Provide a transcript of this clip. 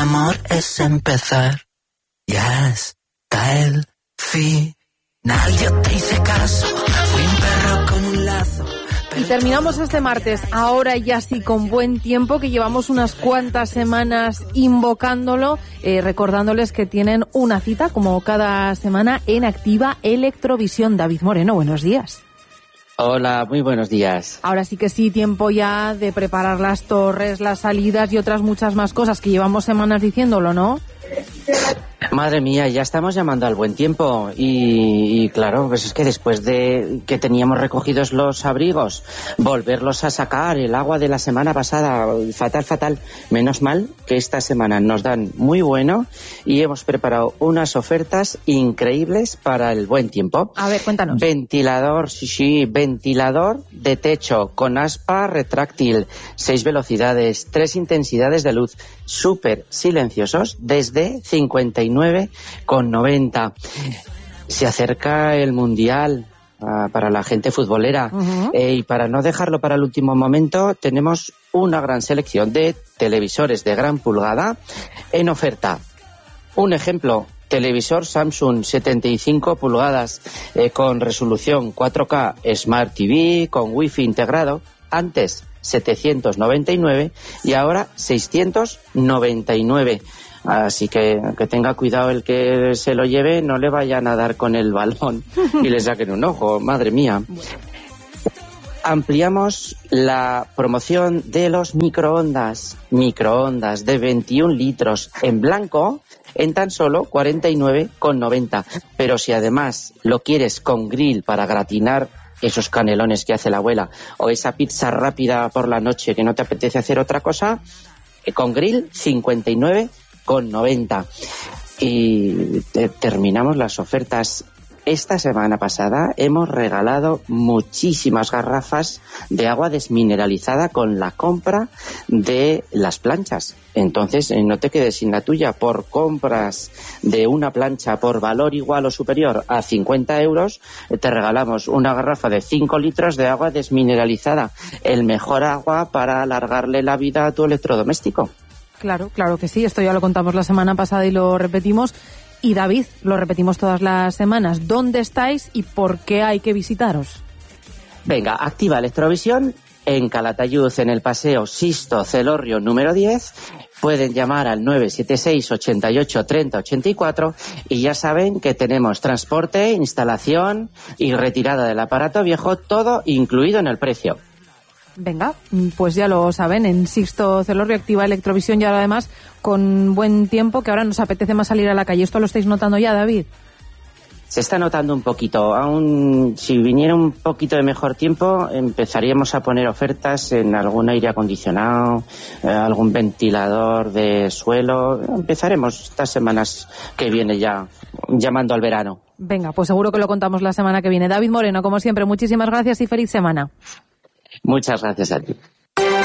amor es empezar. Ya está el final. Yo te hice caso. Fui un perro con un lazo. Y terminamos este martes, ahora ya sí con buen tiempo, que llevamos unas cuantas semanas invocándolo, recordándoles que tienen una cita, como cada semana, en Activa Electrovisión. David Moreno, buenos días. Hola, muy buenos días. Ahora sí que sí, tiempo ya de preparar las torres, las salidas y otras muchas más cosas que llevamos semanas diciéndolo, ¿no? Madre mía, ya estamos llamando al buen tiempo y claro, pues es que después de que teníamos recogidos los abrigos, volverlos a sacar, el agua de la semana pasada, fatal, menos mal que esta semana nos dan muy bueno y hemos preparado unas ofertas increíbles para el buen tiempo. A ver, cuéntanos. Ventilador, sí, ventilador de techo con aspa retráctil, 6 velocidades, 3 intensidades de luz, súper silenciosos, desde 59,90. Se acerca el Mundial para la gente futbolera. Y para no dejarlo para el último momento, tenemos una gran selección de televisores de gran pulgada en oferta. Un ejemplo, televisor Samsung 75 pulgadas con resolución 4K Smart TV con Wi-Fi integrado. Antes 799 y ahora 699. Así que tenga cuidado el que se lo lleve, no le vayan a dar con el balón y le saquen un ojo, madre mía. Ampliamos la promoción de los microondas de 21 litros en blanco en tan solo 49,90. Pero si además lo quieres con grill para gratinar esos canelones que hace la abuela, o esa pizza rápida por la noche que no te apetece hacer otra cosa, con grill 59,90. Y terminamos las ofertas. Esta semana pasada hemos regalado muchísimas garrafas de agua desmineralizada con la compra de las planchas. Entonces, no te quedes sin la tuya. Por compras de una plancha por valor igual o superior a 50 euros, te regalamos una garrafa de 5 litros de agua desmineralizada. El mejor agua para alargarle la vida a tu electrodoméstico. Claro que sí. Esto ya lo contamos la semana pasada y lo repetimos. Y David, lo repetimos todas las semanas. ¿Dónde estáis y por qué hay que visitaros? Venga, Activa Electrovisión en Calatayud, en el Paseo Sisto Celorrio número 10. Pueden llamar al 976 88 30 84 y ya saben que tenemos transporte, instalación y retirada del aparato viejo, todo incluido en el precio. Venga, pues ya lo saben, en Sixto Celorrio, Activa Electrovisión, y ahora además con buen tiempo, que ahora nos apetece más salir a la calle. ¿Esto lo estáis notando ya, David? Se está notando un poquito. Aún si viniera un poquito de mejor tiempo, empezaríamos a poner ofertas en algún aire acondicionado, algún ventilador de suelo. Empezaremos estas semanas que viene ya, llamando al verano. Venga, pues seguro que lo contamos la semana que viene. David Moreno, como siempre, muchísimas gracias y feliz semana. Muchas gracias a ti.